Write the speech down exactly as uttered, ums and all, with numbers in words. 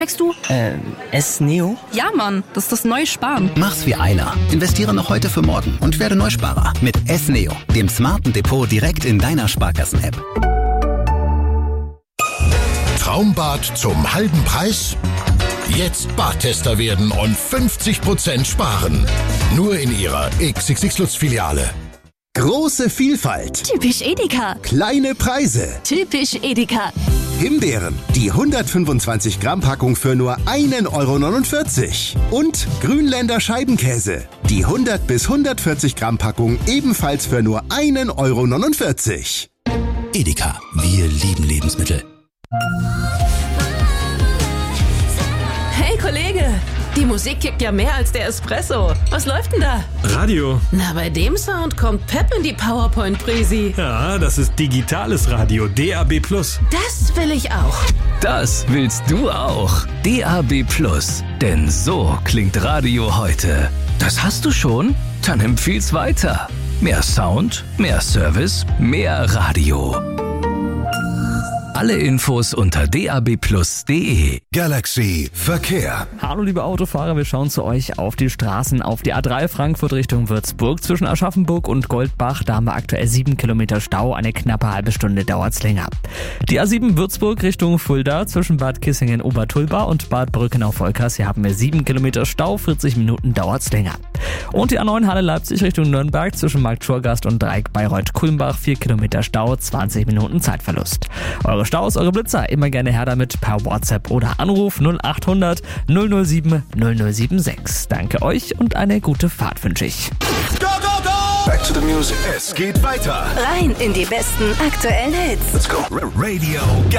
Sagst du? Äh, S-Neo? Ja, Mann, das ist das neue Sparen. Mach's wie einer. Investiere noch heute für morgen und werde Neusparer mit S-Neo, dem smarten Depot direkt in deiner Sparkassen-App. Traumbad zum halben Preis? Jetzt Badtester werden und fünfzig Prozent sparen. Nur in Ihrer X X X Lutz-Filiale. Große Vielfalt. Typisch Edeka. Kleine Preise. Typisch Edeka. Himbeeren, die hundertfünfundzwanzig Gramm Packung für nur ein Euro neunundvierzig. Und Grünländer Scheibenkäse, die hundert bis hundertvierzig Gramm Packung ebenfalls für nur ein Euro neunundvierzig. Edeka, wir lieben Lebensmittel. Hey Kollege, die Musik kickt ja mehr als der Espresso. Was läuft denn da? Radio. Na, bei dem Sound kommt Pep in die PowerPoint-Prisi. Ja, das ist digitales Radio, D A B plus. Das will ich auch. Das willst du auch. D A B plus. Denn so klingt Radio heute. Das hast du schon? Dann empfiehl's weiter. Mehr Sound, mehr Service, mehr Radio. Alle Infos unter d a b plus punkt d e. Galaxy Verkehr. Hallo liebe Autofahrer, wir schauen zu euch auf die Straßen auf die A drei Frankfurt Richtung Würzburg. Zwischen Aschaffenburg und Goldbach, da haben wir aktuell sieben Kilometer Stau, eine knappe halbe Stunde dauert's länger. Die A sieben Würzburg Richtung Fulda, zwischen Bad Kissingen-Obertulba und Bad Brückenau-Volkers, hier haben wir sieben Kilometer Stau, vierzig Minuten dauert's länger. Und die A neun Halle Leipzig Richtung Nürnberg, zwischen Marktschurgast und Dreieck Bayreuth-Kulmbach, vier Kilometer Stau, zwanzig Minuten Zeitverlust. Eure Staus, eure Blitzer, immer gerne her damit per WhatsApp oder Anruf null acht hundert null null sieben null null sieben sechs. Danke euch und eine gute Fahrt wünsche ich. Go, go, go! Back to the music. Es geht weiter. Rein in die besten aktuellen Hits. Let's go. Radio